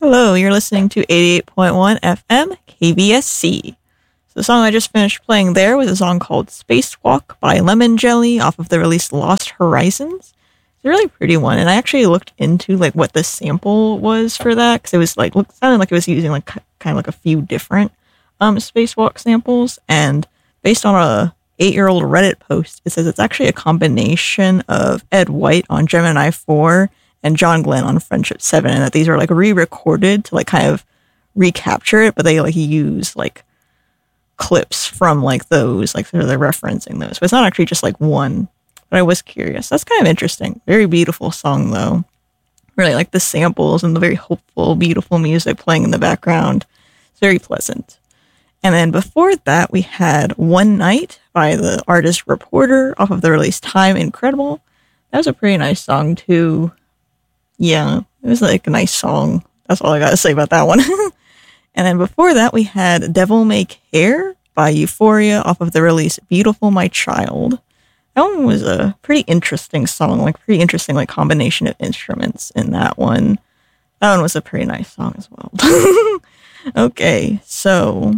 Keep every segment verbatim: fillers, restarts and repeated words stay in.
Hello, you're listening to eighty-eight point one F M K V S C. So the song I just finished playing there was a song called Spacewalk by Lemon Jelly off of the release Lost Horizons. It's a really pretty one, and I actually looked into like what the sample was for that because it was like looked sounded like it was using like kind of like a few different um Spacewalk samples, and based on a eight-year-old Reddit post, it says it's actually a combination of Ed White on Gemini four and John Glenn on Friendship seven, and that these are like re-recorded to like kind of recapture it, but they like use like clips from like those, like they're, they're referencing those. But it's not actually just like one, but I was curious. That's kind of interesting. Very beautiful song though. Really like the samples and the very hopeful, beautiful music playing in the background. It's very pleasant. And then before that, we had One Night by the artist Reporter off of the release Time Incredible. That was a pretty nice song too. Yeah, it was like a nice song. That's all I got to say about that one. And then before that, we had Devil May Care by Euphoria off of the release Beautiful My Child. That one was a pretty interesting song, like pretty interesting like combination of instruments in that one. That one was a pretty nice song as well. Okay, so,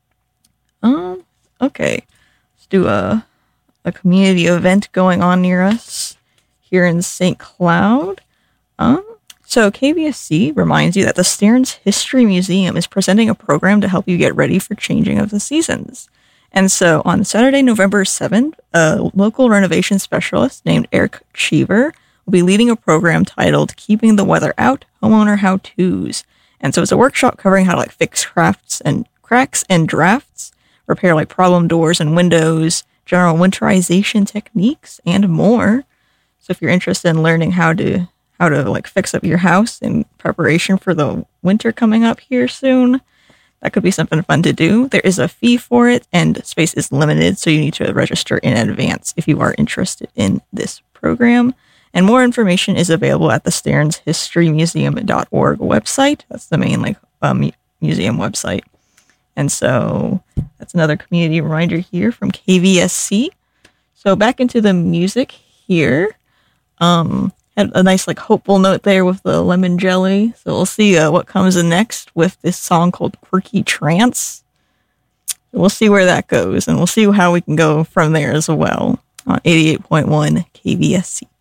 um, okay, let's do a, a community event going on near us here in Saint Cloud. Um, so K V S C reminds you that the Stearns History Museum is presenting a program to help you get ready for changing of the seasons. And so on Saturday, November seventh, a local renovation specialist named Eric Cheever will be leading a program titled Keeping the Weather Out, Homeowner How-Tos. And so it's a workshop covering how to like fix crafts and cracks and drafts, repair like problem doors and windows, general winterization techniques, and more. So if you're interested in learning how to how to like fix up your house in preparation for the winter coming up here soon, that could be something fun to do. There is a fee for it, and space is limited, so you need to register in advance if you are interested in this program. And more information is available at the stearns history museum dot org website. That's the main like um, museum website. And so that's another community reminder here from K V S C. So back into the music here. Um, had a nice like hopeful note there with the Lemon Jelly. So we'll see uh, what comes in next with this song called Quirky Trance. We'll see where that goes, and we'll see how we can go from there as well on eighty-eight point one K V S C.